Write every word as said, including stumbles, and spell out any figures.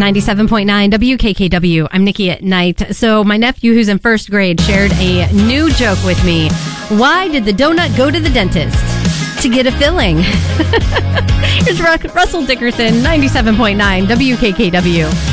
ninety-seven point nine W K K W. I'm Nikki at Night. So my nephew, who's in first grade, shared a new joke with me. Why did the donut go to the dentist? To get a filling. Here's Russell Dickerson, ninety-seven point nine W K K W.